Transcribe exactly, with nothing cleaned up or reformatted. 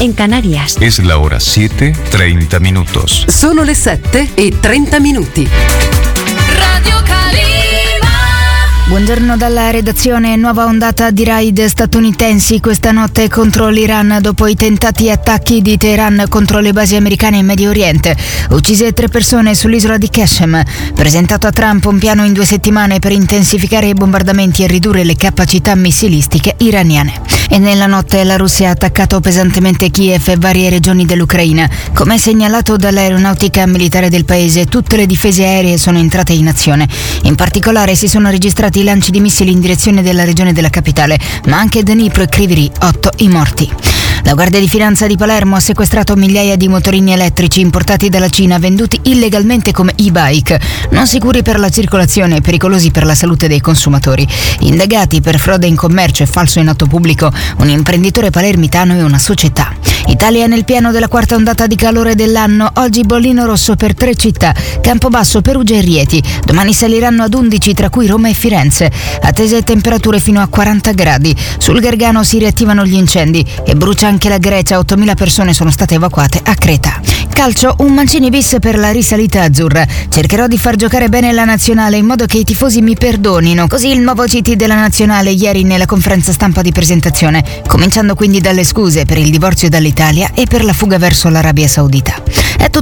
en Canarias. Es la hora siete, treinta minutos. Sono le sette e trenta minuti. Radio Calima. Buongiorno dalla redazione. Nuova ondata di raid statunitensi questa notte contro l'Iran dopo i tentati attacchi di Teheran contro le basi americane in Medio Oriente. Uccise tre persone sull'isola di Qasem. Presentato a Trump un piano in due settimane per intensificare i bombardamenti e ridurre le capacità missilistiche iraniane. E nella notte la Russia ha attaccato pesantemente Kiev e varie regioni dell'Ucraina. Come segnalato dall'aeronautica militare del paese, tutte le difese aeree sono entrate in azione. In particolare si sono registrati lanci di missili in direzione della regione della capitale, ma anche Dnipro e Kryvyi, otto i morti. La Guardia di Finanza di Palermo ha sequestrato migliaia di motorini elettrici importati dalla Cina venduti illegalmente come e-bike, non sicuri per la circolazione e pericolosi per la salute dei consumatori. Indagati per frode in commercio e falso in atto pubblico un imprenditore palermitano e una società. Italia nel piano della quarta ondata di calore dell'anno. Oggi bollino rosso per tre città: Campobasso, Perugia e Rieti. Domani saliranno ad undici, tra cui Roma e Firenze. Attese temperature fino a quaranta gradi. Sul Gargano si riattivano gli incendi e brucia anche la Grecia. ottomila persone sono state evacuate a Creta. Calcio, un Mancini bis per la risalita azzurra. Cercherò di far giocare bene la nazionale in modo che i tifosi mi perdonino. Così il nuovo C T della nazionale ieri nella conferenza stampa di presentazione, cominciando quindi dalle scuse per il divorzio dall'Italia e per la fuga verso l'Arabia Saudita. È tutto